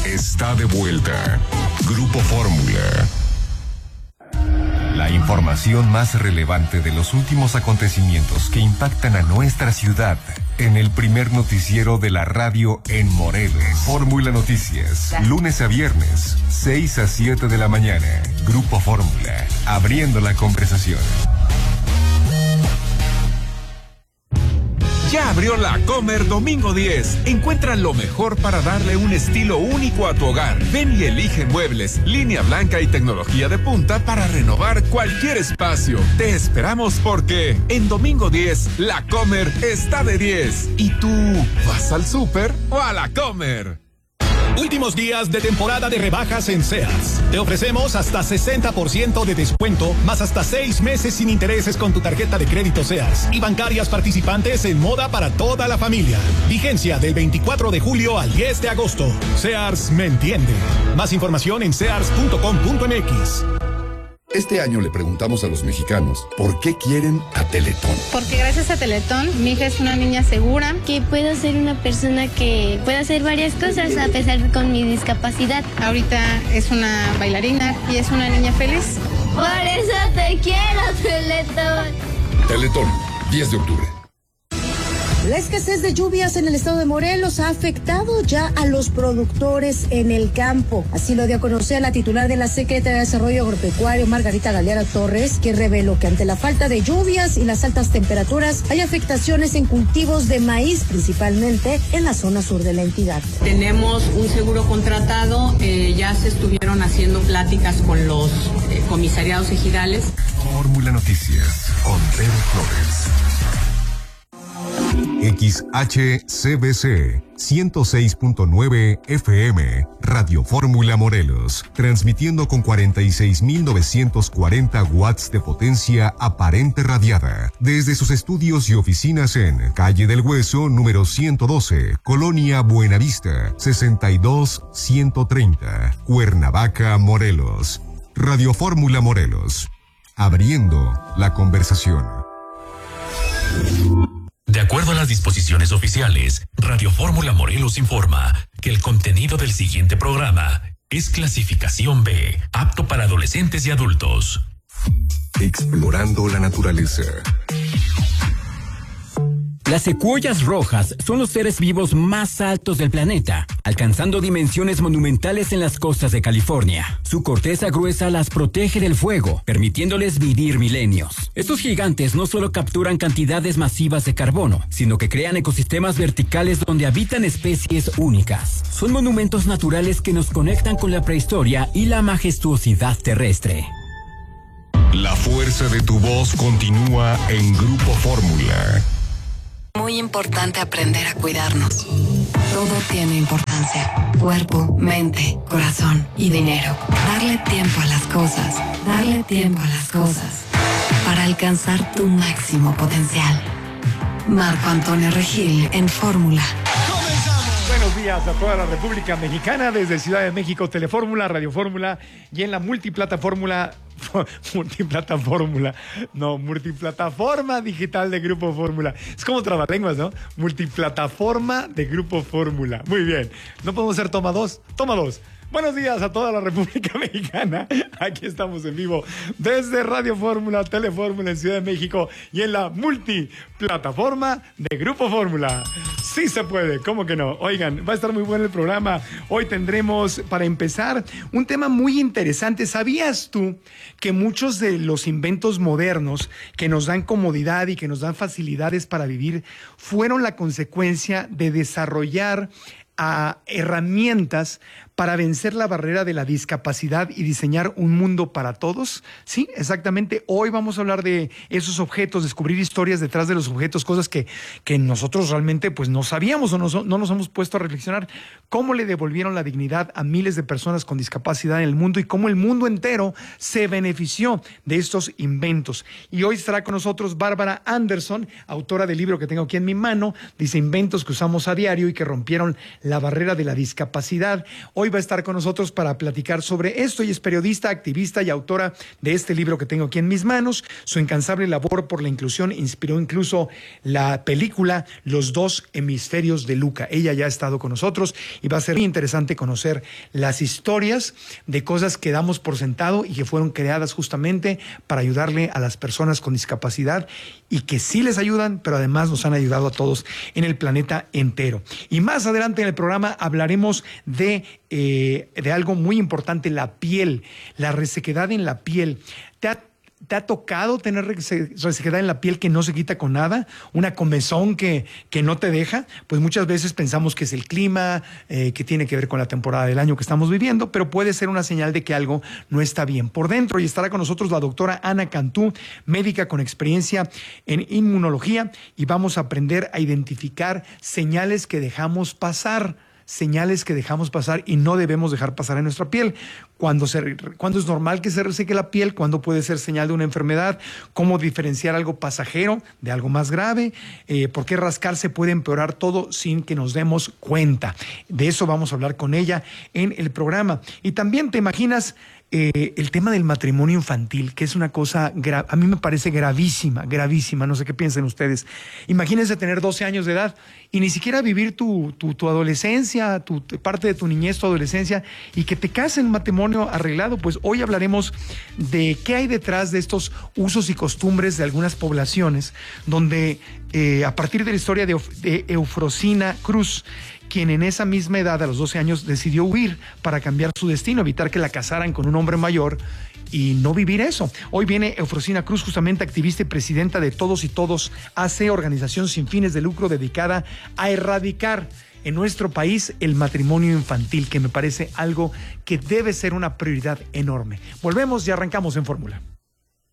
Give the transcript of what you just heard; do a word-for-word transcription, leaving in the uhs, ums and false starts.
está de vuelta. Grupo Fórmula. La información más relevante de los últimos acontecimientos que impactan a nuestra ciudad en el primer noticiero de la radio en Morelos. Fórmula Noticias, lunes a viernes, seis a siete de la mañana. Grupo Fórmula, abriendo la conversación. Ya abrió la Comer Domingo diez. Encuentra lo mejor para darle un estilo único a tu hogar. Ven y elige muebles, línea blanca y tecnología de punta para renovar cualquier espacio. Te esperamos porque en Domingo diez, la Comer está de diez. ¿Y tú vas al súper o a la Comer? Últimos días de temporada de rebajas en Sears. Te ofrecemos hasta sesenta por ciento de descuento, más hasta seis meses sin intereses con tu tarjeta de crédito Sears y bancarias participantes en moda para toda la familia. Vigencia del veinticuatro de julio al diez de agosto. Sears me entiende. Más información en sears punto com punto m x. Este año le preguntamos a los mexicanos por qué quieren a Teletón. Porque gracias a Teletón, mi hija es una niña segura. Que puedo ser una persona que puede hacer varias cosas a pesar de con mi discapacidad. Ahorita es una bailarina y es una niña feliz. Por eso te quiero, Teletón. Teletón, diez de octubre. La escasez de lluvias en el estado de Morelos ha afectado ya a los productores en el campo. Así lo dio a conocer la titular de la Secretaría de Desarrollo Agropecuario, Margarita Galeana Torres, que reveló que ante la falta de lluvias y las altas temperaturas hay afectaciones en cultivos de maíz, principalmente en la zona sur de la entidad. Tenemos un seguro contratado, eh, ya se estuvieron haciendo pláticas con los eh, comisariados ejidales. Fórmula Noticias con Tere Flores. X H C B C ciento seis punto nueve F M, Radio Fórmula Morelos, transmitiendo con cuarenta y seis mil novecientos cuarenta watts de potencia aparente radiada, desde sus estudios y oficinas en Calle del Hueso, número ciento doce, Colonia Buenavista, sesenta y dos ciento treinta, Cuernavaca, Morelos. Radio Fórmula Morelos, abriendo la conversación. De acuerdo a las disposiciones oficiales, Radio Fórmula Morelos informa que el contenido del siguiente programa es clasificación B, apto para adolescentes y adultos. Explorando la naturaleza. Las secuoyas rojas son los seres vivos más altos del planeta, alcanzando dimensiones monumentales en las costas de California. Su corteza gruesa las protege del fuego, permitiéndoles vivir milenios. Estos gigantes no solo capturan cantidades masivas de carbono, sino que crean ecosistemas verticales donde habitan especies únicas. Son monumentos naturales que nos conectan con la prehistoria y la majestuosidad terrestre. La fuerza de tu voz continúa en Grupo Fórmula. Muy importante aprender a cuidarnos. Todo tiene importancia. Cuerpo, mente, corazón y dinero. Darle tiempo a las cosas. Darle tiempo a las cosas. Para alcanzar tu máximo potencial. Marco Antonio Regil en Fórmula. Buenos días a toda la República Mexicana, desde Ciudad de México, Telefórmula, Radio Fórmula y en la multiplataforma, multiplataforma, no, multiplataforma digital de Grupo Fórmula. Es como trabalenguas, ¿no? Multiplataforma de Grupo Fórmula. Muy bien. ¿No podemos ser toma dos? Toma dos. Buenos días a toda la República Mexicana. Aquí estamos en vivo desde Radio Fórmula, Telefórmula en Ciudad de México y en la multiplataforma de Grupo Fórmula. Sí se puede, ¿cómo que no? Oigan, va a estar muy bueno el programa. Hoy tendremos, para empezar, un tema muy interesante. ¿Sabías tú que muchos de los inventos modernos que nos dan comodidad y que nos dan facilidades para vivir fueron la consecuencia de desarrollar a herramientas para vencer la barrera de la discapacidad y diseñar un mundo para todos? Sí, exactamente. Hoy vamos a hablar de esos objetos, descubrir historias detrás de los objetos, cosas que, que nosotros realmente pues no sabíamos o no, no nos hemos puesto a reflexionar. Cómo le devolvieron la dignidad a miles de personas con discapacidad en el mundo y cómo el mundo entero se benefició de estos inventos. Y hoy estará con nosotros Bárbara Anderson, autora del libro que tengo aquí en mi mano. Dice: inventos que usamos a diario y que rompieron la barrera de la discapacidad. Hoy va a estar con nosotros para platicar sobre esto. Ella es periodista, activista y autora de este libro que tengo aquí en mis manos. Su incansable labor por la inclusión inspiró incluso la película Los dos hemisferios de Luca. Ella ya ha estado con nosotros y va a ser muy interesante conocer las historias de cosas que damos por sentado y que fueron creadas justamente para ayudarle a las personas con discapacidad y que sí les ayudan, pero además nos han ayudado a todos en el planeta entero. Y más adelante en el programa hablaremos de, eh, de algo muy importante, la piel, la resequedad en la piel. ¿Te ha ¿Te ha tocado tener resequedad en la piel que no se quita con nada? ¿Una comezón que, que no te deja? Pues muchas veces pensamos que es el clima, eh, que tiene que ver con la temporada del año que estamos viviendo, pero puede ser una señal de que algo no está bien por dentro. Y estará con nosotros la doctora Ana Cantú, médica con experiencia en inmunología, y vamos a aprender a identificar señales que dejamos pasar. señales que dejamos pasar y no debemos dejar pasar en nuestra piel. Cuando, se, cuando es normal que se reseque la piel, cuando puede ser señal de una enfermedad, cómo diferenciar algo pasajero de algo más grave, eh, por qué rascarse puede empeorar todo sin que nos demos cuenta. De eso vamos a hablar con ella en el programa. Y también te imaginas Eh, el tema del matrimonio infantil, que es una cosa, gra- a mí me parece gravísima, gravísima, no sé qué piensen ustedes. Imagínense tener doce años de edad y ni siquiera vivir tu, tu, tu adolescencia, tu, parte de tu niñez, tu adolescencia, y que te casen en matrimonio arreglado. Pues hoy hablaremos de qué hay detrás de estos usos y costumbres de algunas poblaciones, donde eh, a partir de la historia de, de Eufrosina Cruz, quien en esa misma edad, a los doce años, decidió huir para cambiar su destino, evitar que la casaran con un hombre mayor y no vivir eso. Hoy viene Eufrosina Cruz, justamente activista y presidenta de Todos y Todos A C, organización sin fines de lucro dedicada a erradicar en nuestro país el matrimonio infantil, que me parece algo que debe ser una prioridad enorme. Volvemos y arrancamos en Fórmula.